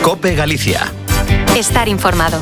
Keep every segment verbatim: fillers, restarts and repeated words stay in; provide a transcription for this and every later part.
COPE Galicia. Estar informado.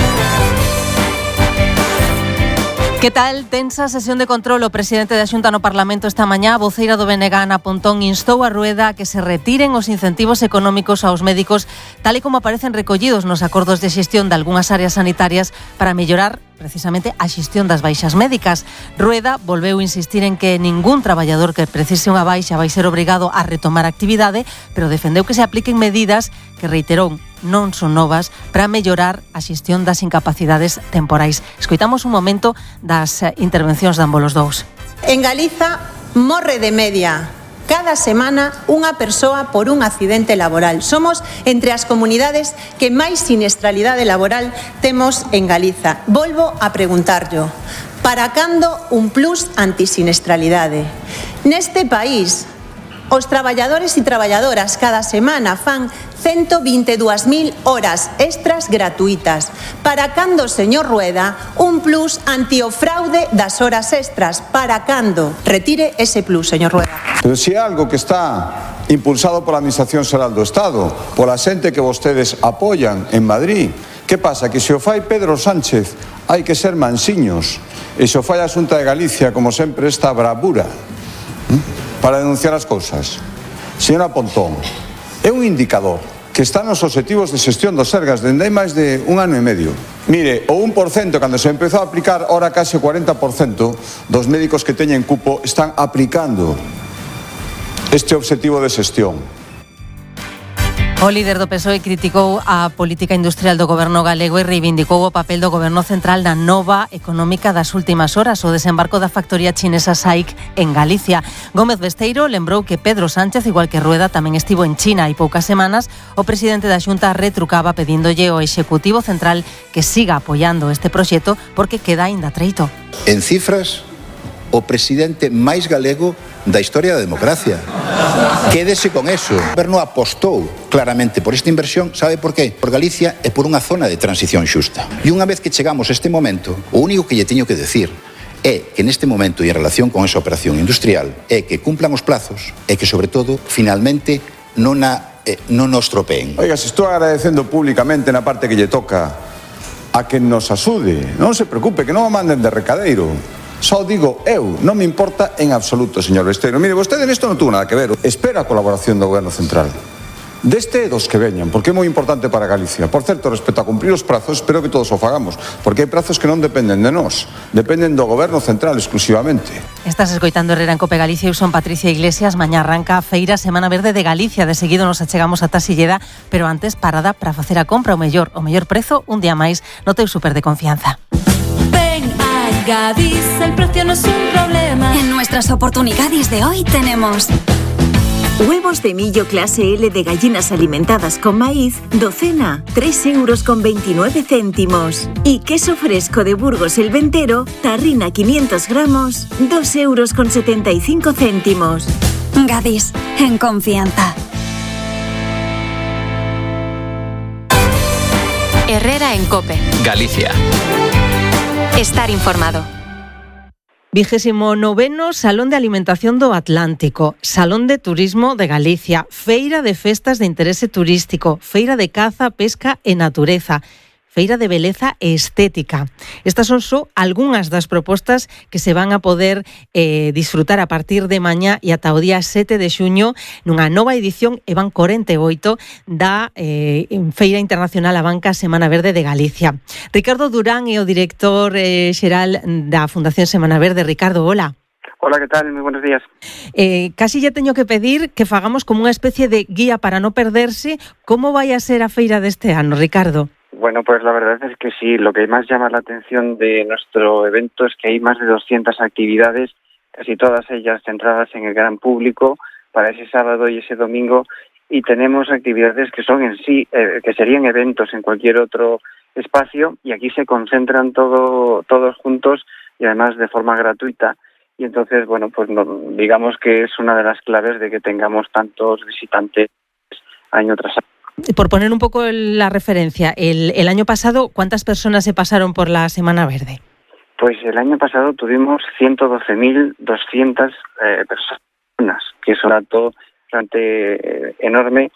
Que tal? Tensa sesión de control. O presidente da Xunta no Parlamento esta mañá, a voceira do B N G, Ana Pontón, instou a Rueda a que se retiren os incentivos económicos aos médicos, tal e como aparecen recollidos nos acordos de xestión de algunhas áreas sanitarias para mellorar precisamente a xestión das baixas médicas. Rueda volveu insistir en que ningún traballador que precise unha baixa vai ser obrigado a retomar a actividade, pero defendeu que se apliquen medidas que, reiterou, non son novas para mellorar a xestión das incapacidades temporais. Escoitamos un momento das intervencións de ambos os dous. En Galiza morre de media cada semana unha persoa por un accidente laboral. Somos entre as comunidades que máis siniestralidade laboral temos en Galiza. Volvo a preguntarllo, para cando un plus antisiniestralidade? Neste país, os traballadores e traballadoras cada semana fan ciento vinte e dúas mil horas extras gratuitas. Para cando, señor Rueda, un plus anti-fraude das horas extras? Para cando? Retire ese plus, señor Rueda. Pero si é algo que está impulsado pola Administración Xeral do Estado, pola xente que vostedes apoian en Madrid, que pasa? Que se o fai Pedro Sánchez hai que ser mansiños, e se o fai a Xunta de Galicia, como sempre, esta bravura para denunciar as cousas. Señora Pontón, é un indicador que está nos obxectivos de xestión dos Sergas dende hai máis de un ano e medio. Mire, o un por cento, cando se empezou a aplicar, ora case o cuarenta por cento dos médicos que teñen cupo están aplicando este obxectivo de xestión. O líder do P S O E criticou a política industrial do goberno galego e reivindicou o papel do goberno central na nova económica das últimas horas, o desembarco da factoría chinesa S A I C en Galicia. Gómez Besteiro lembrou que Pedro Sánchez, igual que Rueda, tamén estivo en China hai poucas semanas. O presidente da Xunta retrucaba pedíndolle ao Executivo Central que siga apoiando este proxecto porque queda aínda treito. En cifras, o presidente máis galego da historia da democracia. Quédese con eso. O goberno apostou claramente por esta inversión. Sabe por qué? Por Galicia e por unha zona de transición xusta. E unha vez que chegamos a este momento, o único que lle teño que decir é que neste momento e en relación con esa operación industrial é que cumplan os plazos e que, sobre todo, finalmente non, a, eh, non nos tropeen. Oiga, se estou agradecendo públicamente na parte que lle toca a que nos asude. Non se preocupe, que non o manden de recadeiro. Só digo eu, non me importa en absoluto, señor Besteiro. Mire, vostede nesto non tuvo nada que ver. Espera a colaboración do Goberno Central. Deste dos que veñan, porque é moi importante para Galicia. Por certo, respecto a cumprir os prazos, espero que todos o fagamos, porque hai prazos que non dependen de nós, dependen do Goberno Central exclusivamente. Estás escoitando Herrera en Cope Galicia. Eu son Patricia Iglesias. Mañá arranca a Feira Semana Verde de Galicia. De seguido nos achegamos a Silleda, pero antes parada para facer a compra o mellor, o mellor prezo, un día máis no teu súper de confianza. Gadis, el precio no es un problema. En nuestras oportunidades de hoy tenemos huevos de millo clase L de gallinas alimentadas con maíz, docena, tres euros con veintinueve céntimos. Y queso fresco de Burgos el Ventero, tarrina quinientos gramos, dos euros con setenta y cinco céntimos. Gadis, en confianza. Herrera en Cope Galicia. Estar informado. Vigésimo noveno Salón de Alimentación do Atlántico, Salón de Turismo de Galicia, Feira de Festas de Interese Turístico, Feira de Caza, Pesca e Natureza, Feira de Beleza e Estética. Estas son só algunhas das propostas que se van a poder eh, disfrutar a partir de mañá e ata o día sete de xuño nunha nova edición, e van corenta e oito, da eh, Feira Internacional A Banca Semana Verde de Galicia. Ricardo Durán é o director eh, xeral da Fundación Semana Verde. Ricardo, hola. Hola, ¿qué tal? Muy buenos días. Eh, casi ya teño que pedir que fagamos como unha especie de guía para non perderse. Como vai a ser a feira deste ano, Ricardo? Bueno, pues la verdad es que sí, lo que más llama la atención de nuestro evento es que hay más de doscientas actividades, casi todas ellas centradas en el gran público para ese sábado y ese domingo, y tenemos actividades que son en sí, eh, que serían eventos en cualquier otro espacio, y aquí se concentran todo, todos juntos y además de forma gratuita. Y entonces, bueno, pues no, digamos que es una de las claves de que tengamos tantos visitantes año tras año. Por poner un poco la referencia, el, el año pasado, ¿cuántas personas se pasaron por la Semana Verde? Pues el año pasado tuvimos ciento doce mil doscientas eh, personas, que es un dato bastante eh, enorme,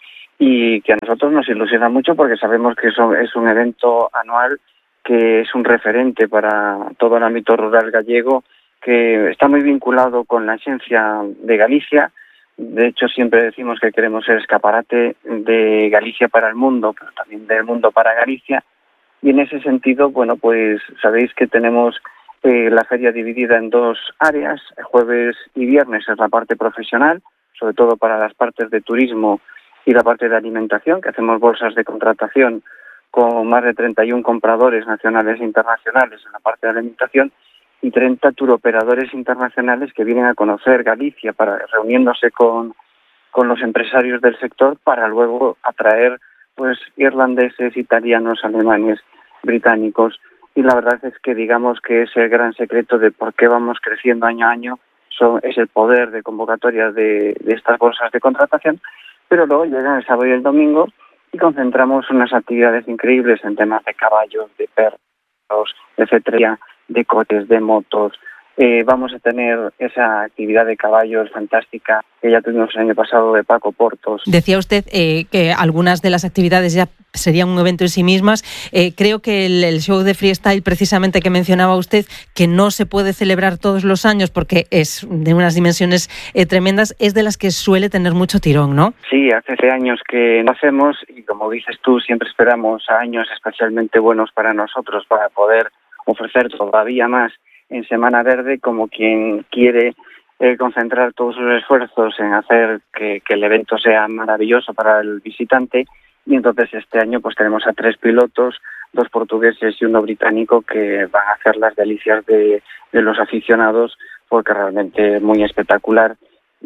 y que a nosotros nos ilusiona mucho porque sabemos que eso es un evento anual que es un referente para todo el ámbito rural gallego, que está muy vinculado con la esencia de Galicia. De hecho, siempre decimos que queremos ser escaparate de Galicia para el mundo, pero también del mundo para Galicia. Y en ese sentido, bueno, pues sabéis que tenemos eh, la feria dividida en dos áreas. Jueves y viernes es la parte profesional, sobre todo para las partes de turismo y la parte de alimentación, que hacemos bolsas de contratación con más de treinta y uno compradores nacionales e internacionales en la parte de alimentación y treinta turoperadores internacionales que vienen a conocer Galicia para reuniéndose con, con los empresarios del sector para luego atraer pues irlandeses, italianos, alemanes, británicos. Y la verdad es que digamos que es el gran secreto de por qué vamos creciendo año a año, son, es el poder de convocatoria de, de estas bolsas de contratación, pero luego llegan el sábado y el domingo y concentramos unas actividades increíbles en temas de caballos, de perros, de cetrería, de coches, de motos. Eh, vamos a tener esa actividad de caballos fantástica que ya tuvimos el año pasado de Paco Portos. Decía usted eh, que algunas de las actividades ya serían un evento en sí mismas. Eh, creo que el, el show de freestyle, precisamente que mencionaba usted, que no se puede celebrar todos los años porque es de unas dimensiones eh, tremendas, es de las que suele tener mucho tirón, ¿no? Sí, hace años que lo hacemos y como dices tú, siempre esperamos a años especialmente buenos para nosotros para poder ofrecer todavía más en Semana Verde, como quien quiere eh, concentrar todos sus esfuerzos en hacer que, que el evento sea maravilloso para el visitante. Y entonces este año pues tenemos a tres pilotos, dos portugueses y uno británico, que van a hacer las delicias de, de los aficionados, porque realmente es muy espectacular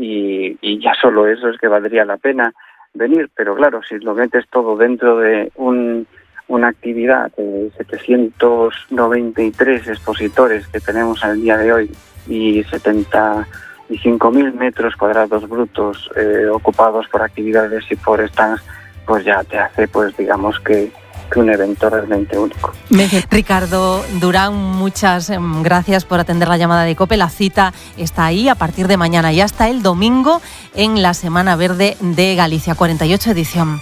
y, y ya solo eso es que valdría la pena venir. Pero claro, si lo metes todo dentro de un una actividad de setecientos noventa y tres expositores que tenemos al día de hoy y setenta y cinco mil metros cuadrados brutos eh, ocupados por actividades y por stands, pues ya te hace, pues digamos que, que un evento realmente único. Ricardo Durán, muchas gracias por atender la llamada de COPE. La cita está ahí a partir de mañana y hasta el domingo en la Semana Verde de Galicia, cuarenta y ocho edición.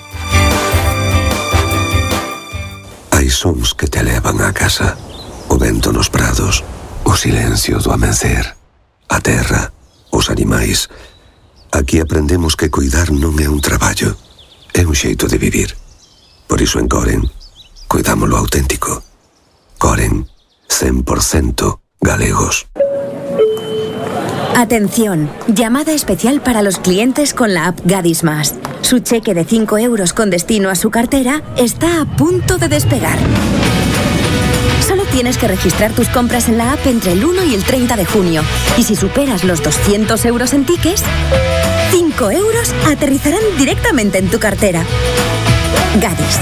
Hai sons que te levan a casa, o vento nos prados, o silencio do amencer, a terra, os animais. Aquí aprendemos que cuidar non é un traballo, é un xeito de vivir. Por iso en Coren, cuidamos lo auténtico. Coren, cien por ciento galegos. Atención, llamada especial para los clientes con la app Gadis Más. Su cheque de cinco euros con destino a su cartera está a punto de despegar. Solo tienes que registrar tus compras en la app entre el uno y el treinta de junio. Y si superas los doscientos euros en tickets, cinco euros aterrizarán directamente en tu cartera. Gadis.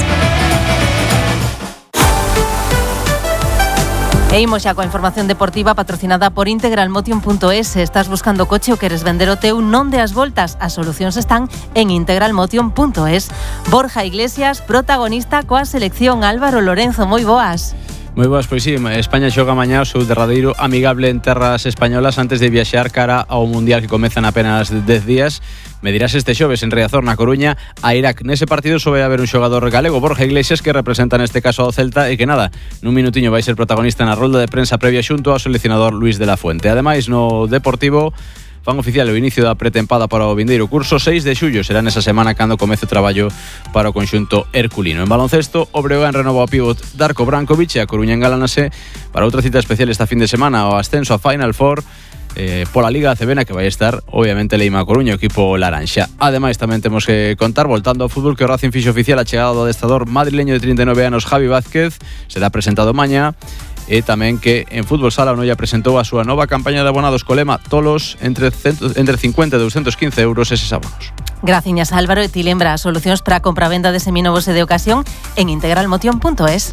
E imos xa coa información deportiva patrocinada por integral motion punto es. Se estás buscando coche ou queres vender o teu, non deas voltas. As solucións están en integral motion punto es. Borja Iglesias, protagonista coa selección. Álvaro Lorenzo, moi boas. Moi boas, pois sí, España xoga mañá o seu derradeiro amigable en terras españolas antes de viaxear cara ao Mundial que comeza en apenas dez días. Medirás este xoves en Riazor, na Coruña, a Irak. Nese partido só vai haber un xogador galego, Borja Iglesias, que representa neste caso ao Celta e que nada, nun minutiño vai ser protagonista na rolda de prensa previa xunto ao seleccionador Luis de la Fuente. Ademais, no Deportivo fan oficial o inicio da pretempada para o vindeiro curso. Seis de xullo será nesa semana cando comece o traballo para o conxunto herculino. En baloncesto, o Breogán renova o pívot Darko Brankovic e a Coruña engalánase para outra cita especial esta fin de semana, o ascenso a Final Four eh, pola Liga A C B, na que vai estar obviamente Leima Coruña, o equipo laranxa. Ademais tamén temos que contar, voltando ao fútbol, que o Racing fixo oficial a chegada do adestrador madrileño de trinta e nove anos Javi Vázquez. Será presentado mañá. E tamén que en Fútbol Sala o Noia presentou a súa nova campaña de abonados co lema Tolos entre, entre cincuenta e doscientos quince euros eses abonos. Graciñas, Álvaro. E ti lembra as solucións para a compra-venda de seminovos e de ocasión en integral motion punto es.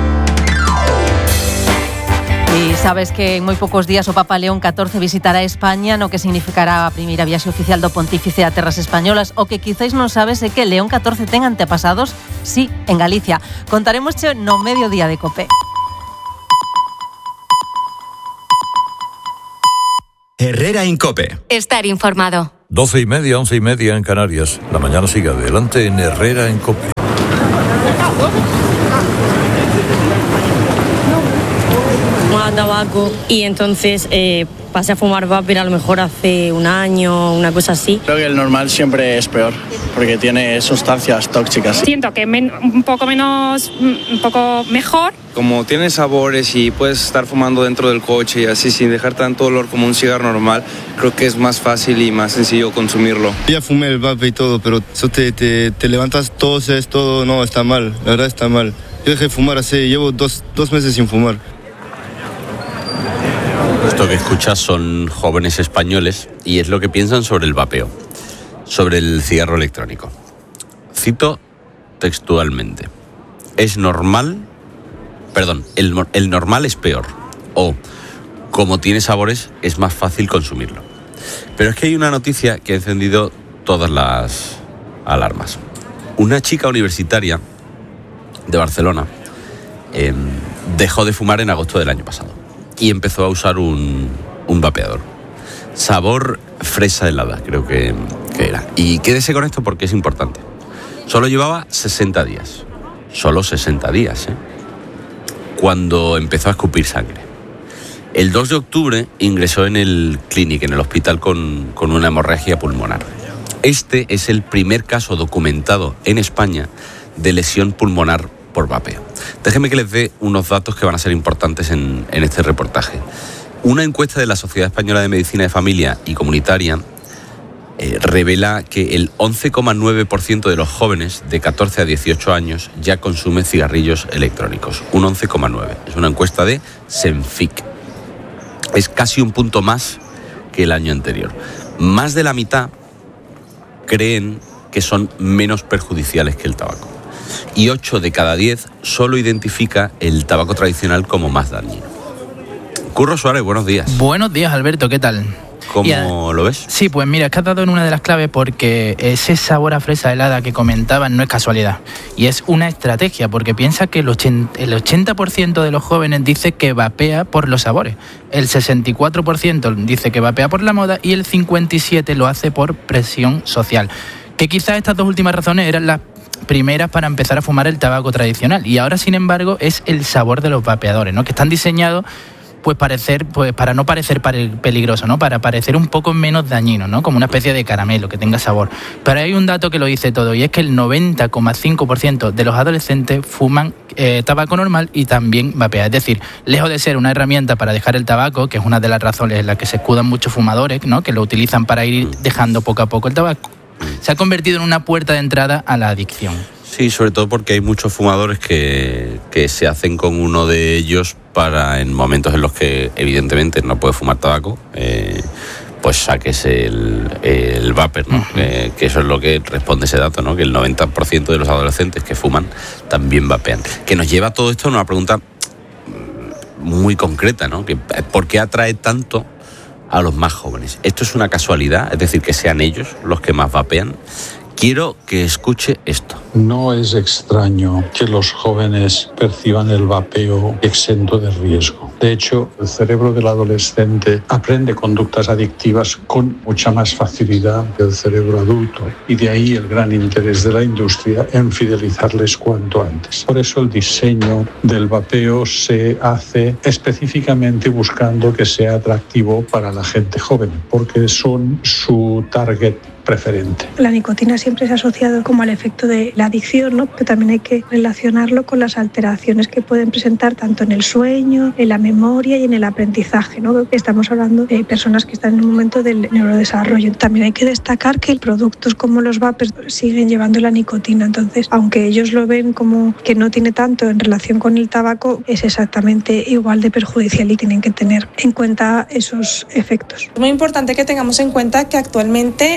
E sabes que en moi poucos días o Papa León catorce visitará España, no que significará a primeira viaxe oficial do Pontífice a terras españolas. O que quizáis non sabes é que León catorce ten antepasados, sí, en Galicia. Contaremosche no mediodía de COPE. Herrera en COPE. Estar informado. doce y media, once y media en Canarias. La mañana sigue adelante en Herrera en COPE. Fumaba tabaco y entonces eh, pasé a fumar vapor a lo mejor hace un año, una cosa así. Creo que el normal siempre es peor porque tiene sustancias tóxicas. Siento que men- un poco menos, un poco mejor. Como tiene sabores y puedes estar fumando dentro del coche y así sin dejar tanto olor como un cigarro normal, creo que es más fácil y más sencillo consumirlo. Ya fumé el vape y todo, pero eso te, te, te levantas, toses, todo, no, está mal, la verdad está mal. Yo dejé de fumar hace, llevo dos, dos meses sin fumar. Esto que escuchas son jóvenes españoles y es lo que piensan sobre el vapeo, sobre el cigarro electrónico. Cito textualmente: es normal, perdón, el, el normal es peor, o como tiene sabores es más fácil consumirlo. Pero es que hay una noticia que ha encendido todas las alarmas. Una chica universitaria de Barcelona eh, dejó de fumar en agosto del año pasado y empezó a usar un, un vapeador. Sabor fresa helada, creo que, que era. Y quédese con esto porque es importante. Solo llevaba sesenta días. Solo sesenta días, ¿eh? Cuando empezó a escupir sangre. El dos de octubre ingresó en el Clínic, en el hospital, con, con una hemorragia pulmonar. Este es el primer caso documentado en España de lesión pulmonar por vapeo. Déjenme que les dé unos datos que van a ser importantes en, en este reportaje. Una encuesta de la Sociedad Española de Medicina de Familia y Comunitaria eh, revela que el once coma nueve por ciento de los jóvenes de catorce a dieciocho años ya consumen cigarrillos electrónicos. Un once coma nueve. Es una encuesta de Senfic. Es casi un punto más que el año anterior. Más de la mitad creen que son menos perjudiciales que el tabaco. Y ocho de cada diez solo identifica el tabaco tradicional como más dañino. Curro Suárez, buenos días. Buenos días, Alberto, ¿qué tal? ¿Cómo a, lo ves? Sí, pues mira, es que has dado en una de las claves porque ese sabor a fresa helada que comentaban no es casualidad. Y es una estrategia, porque piensa que el ochenta, el ochenta por ciento de los jóvenes dice que vapea por los sabores. El sesenta y cuatro por ciento dice que vapea por la moda y el cincuenta y siete por ciento lo hace por presión social. Que quizás estas dos últimas razones eran las primeras para empezar a fumar el tabaco tradicional. Y ahora, sin embargo, es el sabor de los vapeadores, ¿no? Que están diseñados pues parecer, pues para no parecer peligroso, ¿no? Para parecer un poco menos dañino, ¿no? Como una especie de caramelo que tenga sabor. Pero hay un dato que lo dice todo, y es que el noventa coma cinco por ciento de los adolescentes fuman eh, tabaco normal y también vapea. Es decir, lejos de ser una herramienta para dejar el tabaco, que es una de las razones en las que se escudan muchos fumadores, ¿no? Que lo utilizan para ir dejando poco a poco el tabaco, se ha convertido en una puerta de entrada a la adicción. Sí, sobre todo porque hay muchos fumadores que, que se hacen con uno de ellos para, en momentos en los que evidentemente no puede fumar tabaco, eh, pues saques el, el vapor, ¿no? Uh-huh. Eh, que eso es lo que responde ese dato, ¿no? Que el noventa por ciento de los adolescentes que fuman también vapean. Que nos lleva todo esto a una pregunta muy concreta, ¿no? Que, ¿por qué atrae tanto a los más jóvenes? ¿Esto es una casualidad? Es decir, que sean ellos los que más vapean. Quiero que escuche esto. No es extraño que los jóvenes perciban el vapeo exento de riesgo. De hecho, el cerebro del adolescente aprende conductas adictivas con mucha más facilidad que el cerebro adulto, y de ahí el gran interés de la industria en fidelizarles cuanto antes. Por eso el diseño del vapeo se hace específicamente buscando que sea atractivo para la gente joven, porque son su target preferente. La nicotina siempre se ha asociado como al efecto de la adicción, ¿no? Pero también hay que relacionarlo con las alteraciones que pueden presentar tanto en el sueño, en la memoria y en el aprendizaje, ¿no? Estamos hablando de personas que están en un momento del neurodesarrollo. También hay que destacar que productos como los vapers siguen llevando la nicotina, entonces, aunque ellos lo ven como que no tiene tanto en relación con el tabaco, es exactamente igual de perjudicial y tienen que tener en cuenta esos efectos. Es muy importante que tengamos en cuenta que actualmente nueve de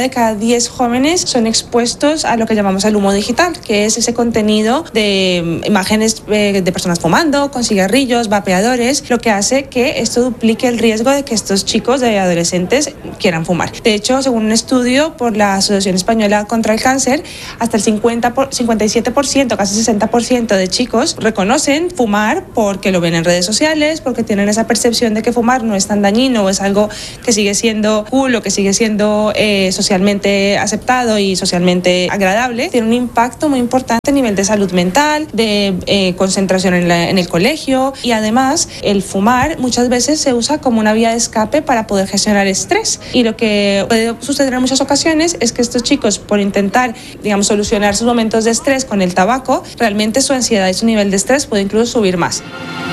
de cada diez jóvenes son expuestos a lo que llamamos el humo digital, que es ese contenido de imágenes de personas fumando, con cigarrillos, vapeadores, lo que hace que esto duplique el riesgo de que estos chicos de adolescentes quieran fumar. De hecho, según un estudio por la Asociación Española contra el Cáncer, hasta el cincuenta por, cincuenta y siete por ciento, casi sesenta por ciento de chicos reconocen fumar porque lo ven en redes sociales, porque tienen esa percepción de que fumar no es tan dañino o es algo que sigue siendo cool o que sigue siendo eh, socialmente aceptado y socialmente agradable. Tiene un impacto muy importante a nivel de salud mental, de eh, concentración en, la, en el colegio, y además el fumar muchas veces se usa como una vía de escape para poder gestionar estrés, y lo que puede suceder en muchas ocasiones es que estos chicos, por intentar, digamos, solucionar sus momentos de estrés con el tabaco, realmente su ansiedad y su nivel de estrés puede incluso subir más.